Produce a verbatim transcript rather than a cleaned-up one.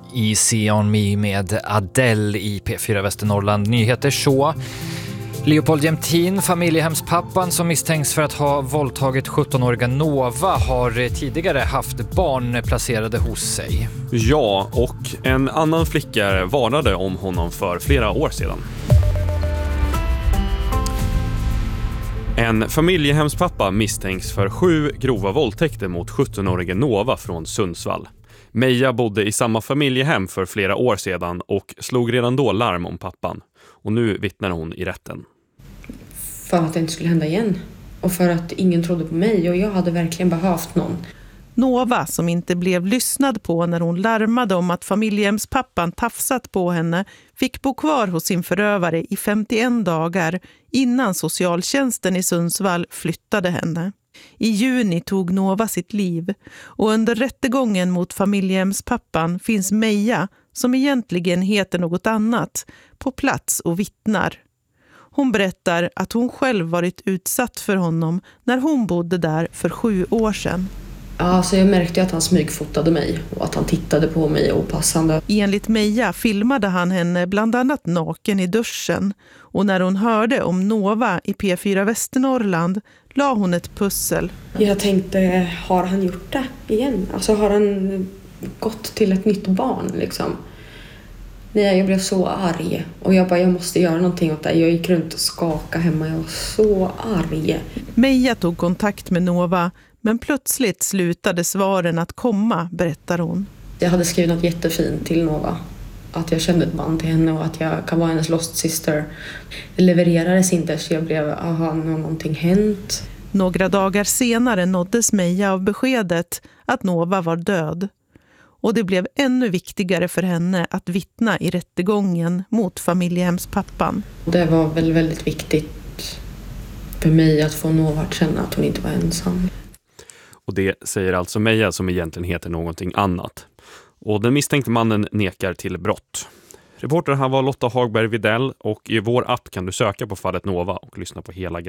Easy on me med Adele i P fyra Västernorrland Nyheter. Så Leopold Jämtin, familjehemspappan som misstänks för att ha våldtagit sjuttonåriga Nova, har tidigare haft barn placerade hos sig. Ja, och en annan flicka varnade om honom för flera år sedan. En familjehemspappa misstänks för sju grova våldtäkter mot sjuttonåriga Nova från Sundsvall. Meja bodde i samma familjehem för flera år sedan och slog redan då larm om pappan. Och nu vittnar hon i rätten. För att det inte skulle hända igen. Och för att ingen trodde på mig och jag hade verkligen behövt någon. Nova, som inte blev lyssnad på när hon larmade om att familjehemspappan tafsat på henne, fick bo kvar hos sin förövare i femtioen dagar innan socialtjänsten i Sundsvall flyttade henne. I juni tog Nova sitt liv och under rättegången mot familjehemspappan finns Meja, som egentligen heter något annat, på plats och vittnar. Hon berättar att hon själv varit utsatt för honom när hon bodde där för sju år sedan. Ja, så jag märkte att han smygfotade mig och att han tittade på mig opassande. Enligt Meja filmade han henne bland annat naken i duschen. Och när hon hörde om Nova i P fyra Västernorrland la hon ett pussel. Jag tänkte, har han gjort det igen? Alltså har han gått till ett nytt barn liksom? Nej, jag blev så arg. Och jag bara, jag måste göra någonting åt det. Jag gick runt och skakade hemma. Jag var så arg. Meja tog kontakt med Nova. Men plötsligt slutade svaren att komma, berättar hon. Jag hade skrivit något jättefint till Nova. Att jag kände ett band till henne och att jag kan vara hennes lost sister. Det levererades inte så jag blev, aha, nu har någonting hänt. Några dagar senare nåddes Meja av beskedet att Nova var död. Och det blev ännu viktigare för henne att vittna i rättegången mot familjehemspappan. Det var väl väldigt viktigt för mig att få Nova att känna att hon inte var ensam. Och det säger alltså Meja, som egentligen heter någonting annat. Och den misstänkte mannen nekar till brott. Reporter här var Lotta Hagberg Videll och i vår app kan du söka på fallet Nova och lyssna på hela grejen.